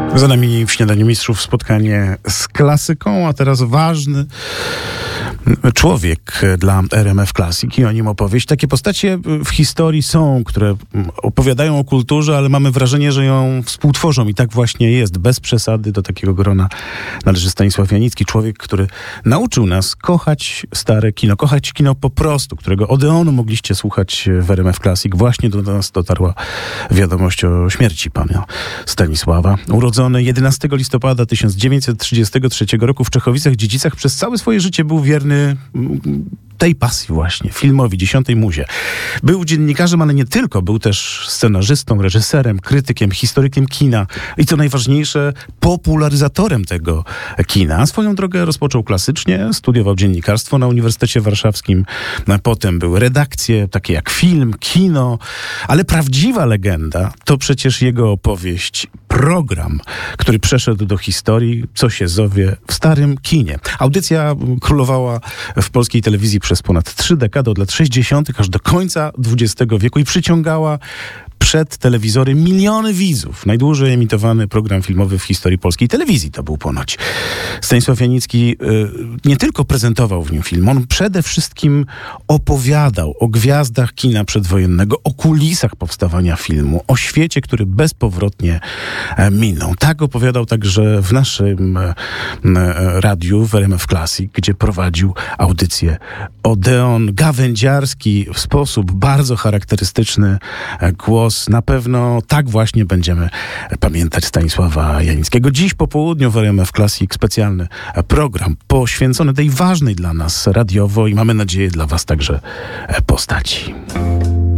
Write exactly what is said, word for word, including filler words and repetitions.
Za nami w Śniadaniu Mistrzów spotkanie z klasyką, a teraz ważny człowiek dla R M F Classic i o nim opowieść. Takie postacie w historii są, które opowiadają o kulturze, ale mamy wrażenie, że ją współtworzą i tak właśnie jest. Bez przesady do takiego grona należy Stanisław Janicki. Człowiek, który nauczył nas kochać stare kino, kochać kino po prostu, którego Odeonu mogliście słuchać w R M F Classic. Właśnie do nas dotarła wiadomość o śmierci pana Stanisława. Urodzony jedenastego listopada tysiąc dziewięćset trzydziestego trzeciego roku w Czechowicach-Dziedzicach, przez całe swoje życie był wierny tej pasji właśnie, filmowi, Dziesiątej Muzie. Był dziennikarzem, ale nie tylko. Był też scenarzystą, reżyserem, krytykiem, historykiem kina i co najważniejsze, popularyzatorem tego kina. Swoją drogę rozpoczął klasycznie, studiował dziennikarstwo na Uniwersytecie Warszawskim. Potem były redakcje, takie jak Film, Kino, ale prawdziwa legenda to przecież jego opowieść, program, który przeszedł do historii, co się zowie, w starym kinie. Audycja królowała w polskiej telewizji przez ponad trzy dekady, od lat sześćdziesiątych aż do końca dwudziestego wieku i przyciągała przed telewizory miliony widzów. Najdłużej emitowany program filmowy w historii polskiej telewizji to był ponoć. Stanisław Janicki y, nie tylko prezentował w nim film, on przede wszystkim opowiadał o gwiazdach kina przedwojennego, o kulisach powstawania filmu, o świecie, który bezpowrotnie e, minął. Tak opowiadał także w naszym e, e, radiu, w R M F Classic, gdzie prowadził audycję Odeon Gawędziarski w sposób bardzo charakterystyczny e, głos. Na pewno tak właśnie będziemy pamiętać Stanisława Janickiego. Dziś po południu w R M F Classic specjalny program poświęcony tej ważnej dla nas radiowo i mamy nadzieję dla was także postaci.